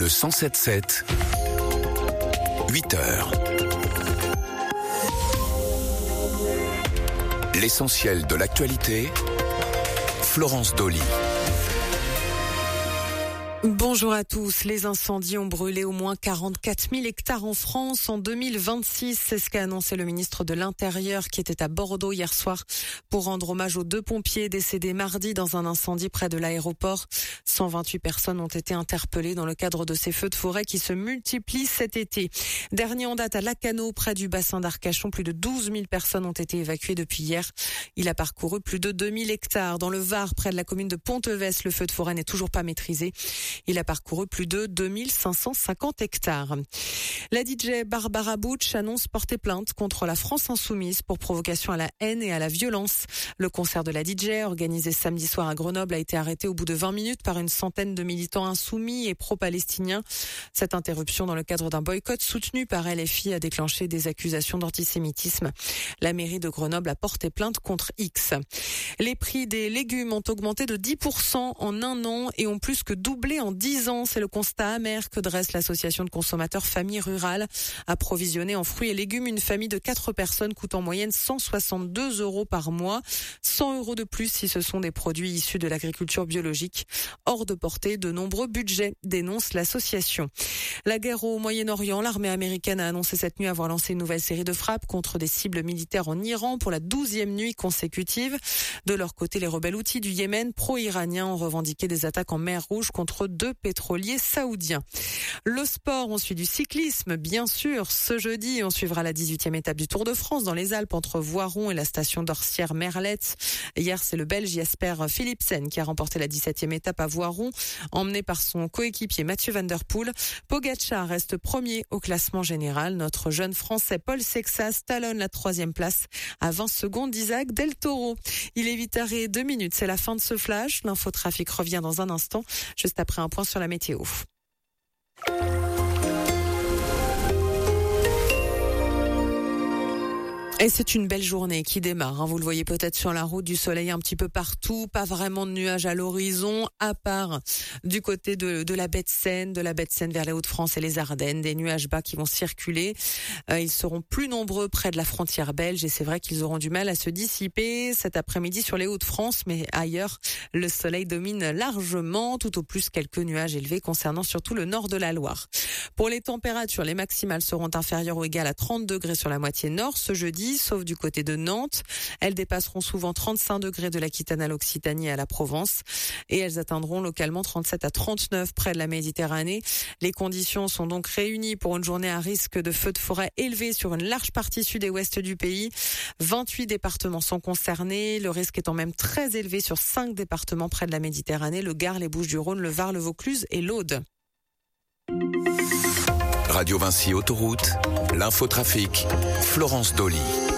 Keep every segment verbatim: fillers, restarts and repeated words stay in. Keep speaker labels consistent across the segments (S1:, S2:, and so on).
S1: cent sept sept, huit heures. L'essentiel de l'actualité, Florence Dolly.
S2: Bonjour à tous. Les incendies ont brûlé au moins quarante-quatre mille hectares en France en deux mille vingt-six. C'est ce qu'a annoncé le ministre de l'Intérieur qui était à Bordeaux hier soir pour rendre hommage aux deux pompiers décédés mardi dans un incendie près de l'aéroport. cent vingt-huit personnes ont été interpellées dans le cadre de ces feux de forêt qui se multiplient cet été. Dernier en date à Lacanau, près du bassin d'Arcachon, plus de douze mille personnes ont été évacuées depuis hier. Il a parcouru plus de deux mille hectares. Dans le Var, près de la commune de Ponteves, le feu de forêt n'est toujours pas maîtrisé. Il a parcouru plus de deux mille cinq cent cinquante hectares. La D J Barbara Butch annonce porter plainte contre la France Insoumise pour provocation à la haine et à la violence. Le concert de la D J, organisé samedi soir à Grenoble, a été arrêté au bout de vingt minutes par une centaine de militants insoumis et pro-palestiniens. Cette interruption dans le cadre d'un boycott soutenu par L F I a déclenché des accusations d'antisémitisme. La mairie de Grenoble a porté plainte contre X. Les prix des légumes ont augmenté de dix pour cent en un an et ont plus que doublé en dix ans. C'est le constat amer que dresse l'association de consommateurs Famille Rurale. Approvisionner en fruits et légumes une famille de quatre personnes coûte en moyenne cent soixante-deux euros par mois. cent euros de plus si ce sont des produits issus de l'agriculture biologique. Hors de portée de nombreux budgets, dénonce l'association. La guerre au Moyen-Orient, l'armée américaine a annoncé cette nuit avoir lancé une nouvelle série de frappes contre des cibles militaires en Iran pour la douzième nuit consécutive. De leur côté, les rebelles houthis du Yémen pro-iraniens ont revendiqué des attaques en mer Rouge contre deux pétroliers saoudiens. Le sport, on suit du cyclisme, bien sûr. Ce jeudi, on suivra la dix-huitième étape du Tour de France dans les Alpes entre Voiron et la station d'Orsières-Merlette. Hier, c'est le Belge Jasper Philipsen qui a remporté la dix-septième étape à Voiron, emmené par son coéquipier Mathieu Van Der Poel. Pogacar reste premier au classement général. Notre jeune Français Paul Sexas talonne la troisième place à vingt secondes d'Isaac Del Toro. Il est huit heures deux minutes, c'est la fin de ce flash. L'infotrafic revient dans un instant, juste après un point sur la météo. Et c'est une belle journée qui démarre, hein. Vous le voyez peut-être sur la route, du soleil un petit peu partout, pas vraiment de nuages à l'horizon, à part du côté de, de la baie de Seine, de la baie de Seine vers les Hauts-de-France et les Ardennes, des nuages bas qui vont circuler. Euh, ils seront plus nombreux près de la frontière belge et c'est vrai qu'ils auront du mal à se dissiper cet après-midi sur les Hauts-de-France, mais ailleurs, le soleil domine largement, tout au plus quelques nuages élevés concernant surtout le nord de la Loire. Pour les températures, les maximales seront inférieures ou égales à trente degrés sur la moitié nord ce jeudi, sauf du côté de Nantes. Elles dépasseront souvent trente-cinq degrés de l'Aquitaine à l'Occitanie et à la Provence. Et elles atteindront localement trente-sept à trente-neuf près de la Méditerranée. Les conditions sont donc réunies pour une journée à risque de feux de forêt élevé sur une large partie sud et ouest du pays. vingt-huit départements sont concernés. Le risque étant même très élevé sur cinq départements près de la Méditerranée, le Gard, les Bouches-du-Rhône, le Var, le Vaucluse et l'Aude.
S1: Radio Vinci Autoroute, l'infotrafic, Florence Dolly.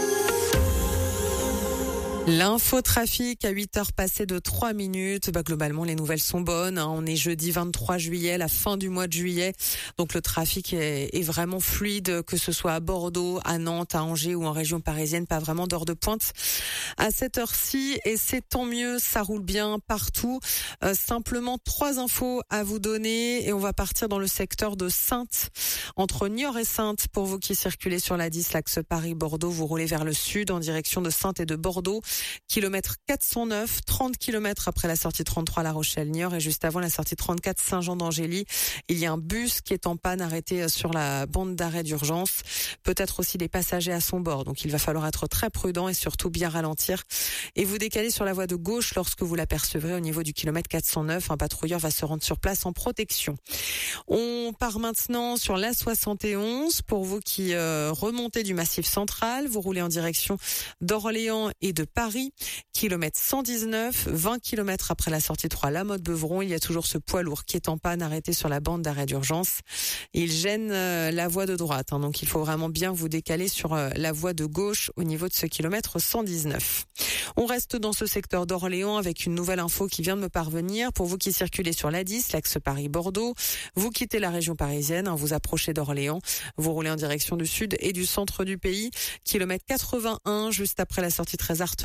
S2: L'infotrafic à huit heures passées de trois minutes. Bah, globalement, les nouvelles sont bonnes, hein. On est jeudi vingt-trois juillet, la fin du mois de juillet. Donc, le trafic est, est vraiment fluide, que ce soit à Bordeaux, à Nantes, à Angers ou en région parisienne. Pas vraiment d'heure de pointe à cette heure-ci. Et c'est tant mieux, ça roule bien partout. Euh, simplement, trois infos à vous donner. Et on va partir dans le secteur de Saintes. Entre Niort et Saintes, pour vous qui circulez sur la dix, l'axe Paris-Bordeaux, vous roulez vers le sud en direction de Saintes et de Bordeaux. Kilomètre quatre cent neuf, trente kilomètres après la sortie trente-trois La Rochelle-Niort et juste avant la sortie trente-quatre Saint-Jean-d'Angély. Il y a un bus qui est en panne arrêté sur la bande d'arrêt d'urgence. Peut-être aussi des passagers à son bord. Donc il va falloir être très prudent et surtout bien ralentir. Et vous décaler sur la voie de gauche lorsque vous l'apercevrez au niveau du kilomètre quatre cent neuf. Un patrouilleur va se rendre sur place en protection. On part maintenant sur l'A soixante et onze. Pour vous qui euh, remontez du Massif central, vous roulez en direction d'Orléans et de Paris. Kilomètre cent dix-neuf, vingt kilomètres après la sortie trois La Motte-Beuvron, il y a toujours ce poids lourd qui est en panne arrêté sur la bande d'arrêt d'urgence. Il gêne euh, la voie de droite, hein, donc il faut vraiment bien vous décaler sur euh, la voie de gauche au niveau de ce kilomètre cent dix-neuf. On reste dans ce secteur d'Orléans avec une nouvelle info qui vient de me parvenir. Pour vous qui circulez sur l'A dix, l'axe Paris-Bordeaux, vous quittez la région parisienne, hein, vous approchez d'Orléans, vous roulez en direction du sud et du centre du pays. Kilomètre quatre-vingt-un, juste après la sortie très Artenay.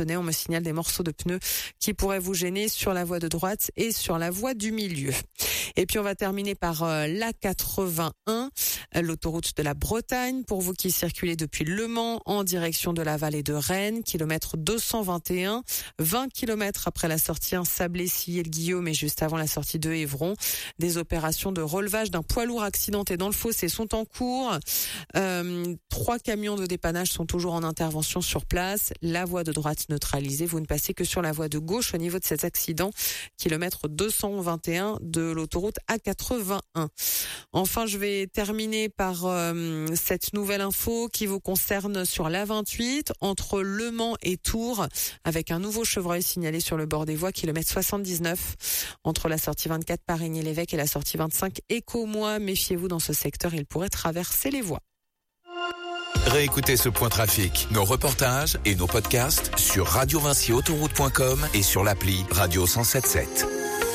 S2: Châtenay. On me signale des morceaux de pneus qui pourraient vous gêner sur la voie de droite et sur la voie du milieu. Et puis on va terminer par euh, l'A quatre-vingt-un, l'autoroute de la Bretagne. Pour vous qui circulez depuis Le Mans en direction de la vallée de Rennes, kilomètre deux cent vingt et un, vingt kilomètres après la sortie un Sablé-Sillé-le-Guillaume et juste avant la sortie de Évron. Des opérations de relevage d'un poids lourd accidenté dans le fossé sont en cours. Euh, trois camions de dépannage sont toujours en intervention sur place. La voie de droite neutralisée. Vous ne passez que sur la voie de gauche au niveau de cet accident. Kilomètre deux cent vingt et un de l'autoroute A quatre-vingt-un. Enfin, je vais terminer par euh, cette nouvelle info qui vous concerne sur l'A vingt-huit entre Le Mans et Tours, avec un nouveau chevreuil signalé sur le bord des voies, kilomètre soixante-dix-neuf, entre la sortie vingt-quatre Parigny-l'Évêque et la sortie vingt-cinq Écoumois. Méfiez-vous dans ce secteur, il pourrait traverser les voies.
S1: Réécoutez ce point trafic, nos reportages et nos podcasts sur radio vinci autoroute point com et sur l'appli Radio cent soixante-dix-sept.